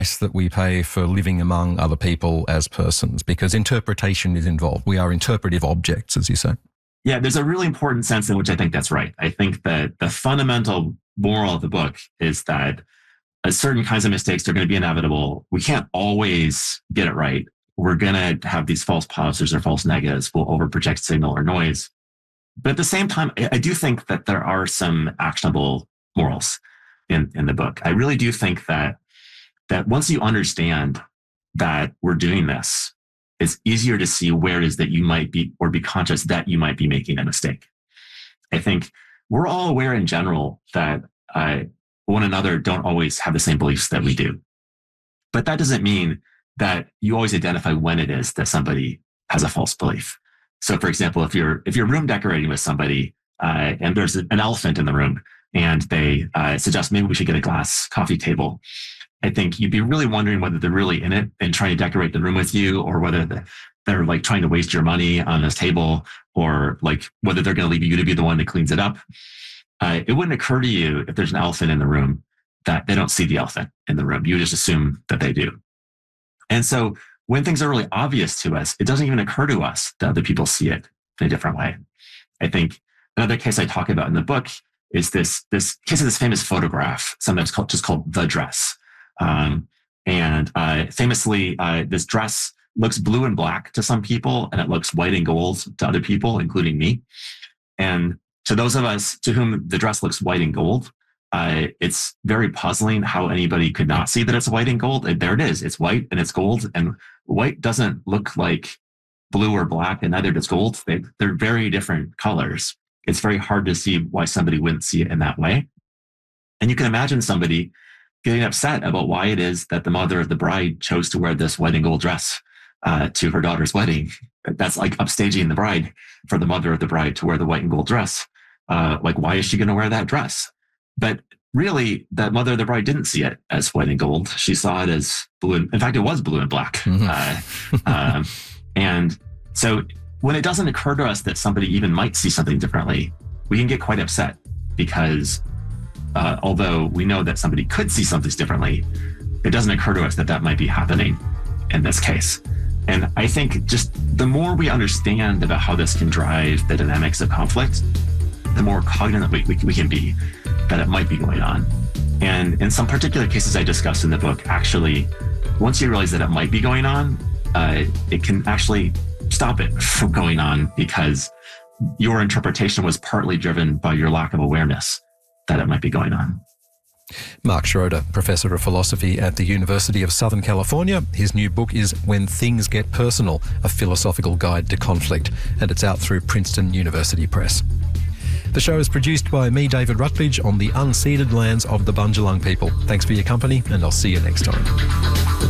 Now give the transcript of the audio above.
that we pay for living among other people as persons, because interpretation is involved. We are interpretive objects, as you say. Yeah, there's a really important sense in which I think that's right. I think that the fundamental moral of the book is that certain kinds of mistakes are going to be inevitable. We can't always get it right. We're going to have these false positives or false negatives. We'll overproject signal or noise. But at the same time, I do think that there are some actionable morals in the book. I really do think that once you understand that we're doing this, it's easier to see where it is that you might be, or be conscious that you might be making a mistake. I think we're all aware in general that one another don't always have the same beliefs that we do. But that doesn't mean that you always identify when it is that somebody has a false belief. So for example, if you're room decorating with somebody and there's an elephant in the room and they suggest maybe we should get a glass coffee table, I think you'd be really wondering whether they're really in it and trying to decorate the room with you, or whether they're like trying to waste your money on this table, or like whether they're going to leave you to be the one that cleans it up. It wouldn't occur to you, if there's an elephant in the room, that they don't see the elephant in the room. You just assume that they do. And so when things are really obvious to us, it doesn't even occur to us that other people see it in a different way. I think another case I talk about in the book is this case of this famous photograph, sometimes just called The Dress. Famously, this dress looks blue and black to some people, and it looks white and gold to other people, including me. And to those of us to whom the dress looks white and gold, it's very puzzling how anybody could not see that it's white and gold. And there it is. It's white and it's gold, and white doesn't look like blue or black, and neither does gold. They're very different colors. It's very hard to see why somebody wouldn't see it in that way. And you can imagine somebody getting upset about why it is that the mother of the bride chose to wear this white and gold dress to her daughter's wedding. That's like upstaging the bride for the mother of the bride to wear the white and gold dress. Like, why is she going to wear that dress? But really, the mother of the bride didn't see it as white and gold. She saw it as blue. In fact, it was blue and black. Mm-hmm. And so when it doesn't occur to us that somebody even might see something differently, we can get quite upset, because although we know that somebody could see something differently, it doesn't occur to us that that might be happening in this case. And I think just the more we understand about how this can drive the dynamics of conflict, the more cognizant we can be that it might be going on. And in some particular cases I discussed in the book, actually, once you realize that it might be going on, it can actually stop it from going on, because your interpretation was partly driven by your lack of awareness that it might be going on. Mark Schroeder, Professor of Philosophy at the University of Southern California. His new book is When Things Get Personal, A Philosophical Guide to Conflict, and it's out through Princeton University Press. The show is produced by me, David Rutledge, on the unceded lands of the Bundjalung people. Thanks for your company, and I'll see you next time.